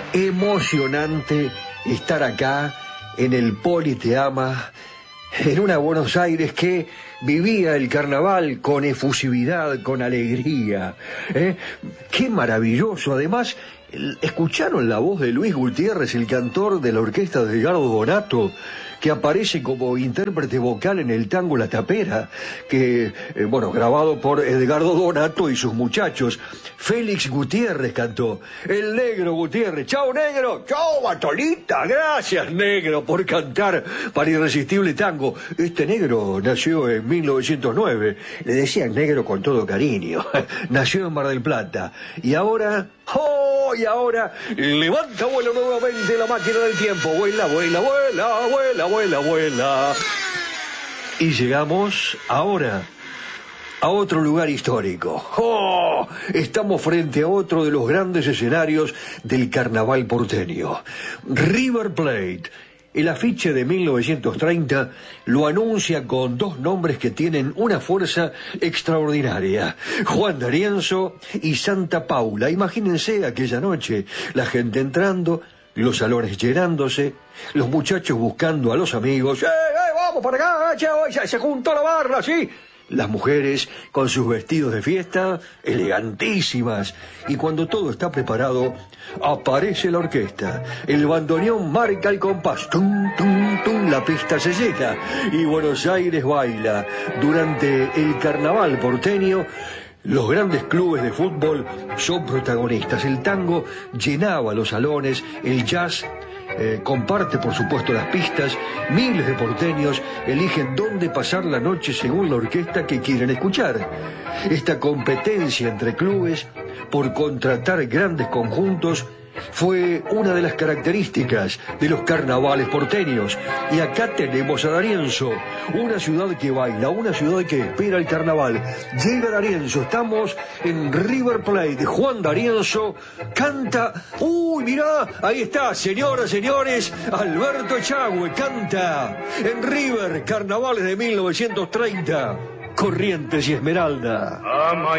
emocionante estar acá en el Politeama, en una Buenos Aires que vivía el carnaval con efusividad, con alegría. Qué maravilloso. Además, ¿escucharon la voz de Luis Gutiérrez, el cantor de la orquesta de Edgardo Donato, que aparece como intérprete vocal en el tango La Tapera, que, grabado por Edgardo Donato y sus muchachos? Félix Gutiérrez cantó, el Negro Gutiérrez. ¡Chao, Negro! ¡Chao, Batolita! Gracias, Negro, por cantar para Irresistible Tango. Este Negro nació en 1909. Le decían Negro con todo cariño. Nació en Mar del Plata. Y ahora... ¡oh! Y ahora levanta vuelo nuevamente la máquina del tiempo. Vuela, vuela, vuela, vuela, vuela, vuela. Y llegamos ahora a otro lugar histórico. ¡Oh! Estamos frente a otro de los grandes escenarios del carnaval porteño. River Plate. El afiche de 1930 lo anuncia con dos nombres que tienen una fuerza extraordinaria: Juan D'Arienzo y Santa Paula. Imagínense aquella noche, la gente entrando, los salones llenándose, los muchachos buscando a los amigos. Vamos para acá, ya se juntó la barra, ¿sí? Las mujeres con sus vestidos de fiesta, elegantísimas. Y cuando todo está preparado, aparece la orquesta. El bandoneón marca el compás. Tum, tum, tum, la pista se llena. Y Buenos Aires baila. Durante el carnaval porteño, los grandes clubes de fútbol son protagonistas. El tango llenaba los salones, el jazz comparte por supuesto las pistas. Miles de porteños eligen dónde pasar la noche según la orquesta que quieren escuchar. Esta competencia entre clubes por contratar grandes conjuntos fue una de las características de los carnavales porteños. Y acá tenemos a D'Arienzo, una ciudad que baila, una ciudad que espera el carnaval. Llega D'Arienzo, estamos en River Plate. Juan D'Arienzo canta. ¡Uy, mirá! Ahí está, señoras, señores, Alberto Echagüe canta en River, carnavales de 1930, Corrientes y Esmeralda.